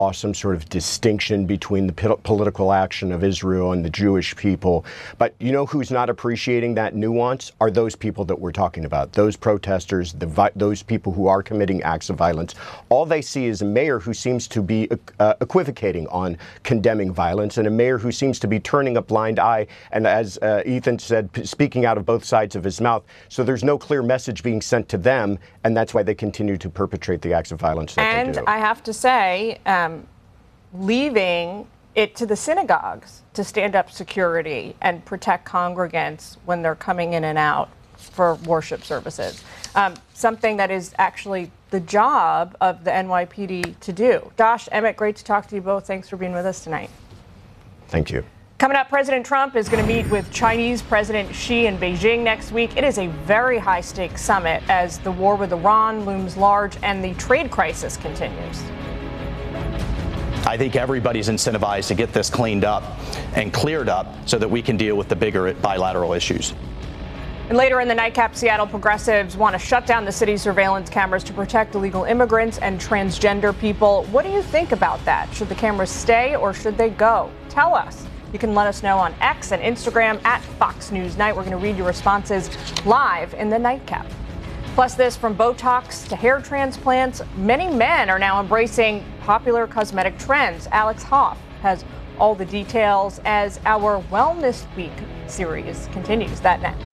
some sort of distinction between the political action of Israel and the Jewish people. But you know who's not appreciating that nuance are those people that we're talking about, those protesters, those people who are committing acts of violence. All they see is a mayor who seems to be equivocating on condemning violence, and a mayor who seems to be turning a blind eye, and as Ethan said, speaking out of both sides of his mouth. So there's no clear message being sent to them, and that's why they continue to perpetrate the acts of violence that they do. And I have to say, leaving it to the synagogues to stand up security and protect congregants when they're coming in and out for worship services. Something that is actually the job of the NYPD to do. Josh, Emmett, great to talk to you both. Thanks for being with us tonight. Thank you. Coming up, President Trump is going to meet with Chinese President Xi in Beijing next week. It is a very high-stakes summit as the war with Iran looms large and the trade crisis continues. I think everybody's incentivized to get this cleaned up and cleared up so that we can deal with the bigger bilateral issues. And later in the nightcap, Seattle progressives want to shut down the city's surveillance cameras to protect illegal immigrants and transgender people. What do you think about that? Should the cameras stay or should they go? Tell us. You can let us know on X and Instagram at Fox News Night. We're going to read your responses live in the nightcap. Plus this, from Botox to hair transplants, many men are now embracing popular cosmetic trends. Alex Hoff has all the details as our Wellness Week series continues. That next.